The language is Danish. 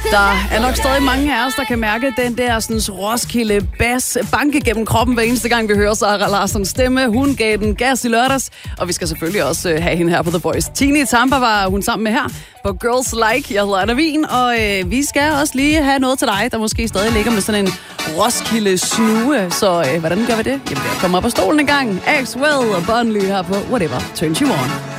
Der er nok stadig mange af os, der kan mærke den der sådan, Roskilde bass banke gennem kroppen hver eneste gang, vi hører Sara Larssons stemme. Hun gav den gas i lørdags, og vi skal selvfølgelig også have hende her på The Voice. Tini Tampa var hun sammen med her på Girls Like. Jeg hedder Anna Wien, og vi skal også lige have noget til dig, der måske stadig ligger med sådan en Roskilde snue. Så hvordan gør vi det? Jamen, kom op på stolen en gang. Axwell og Bonnelly her på Whatever Turns You On.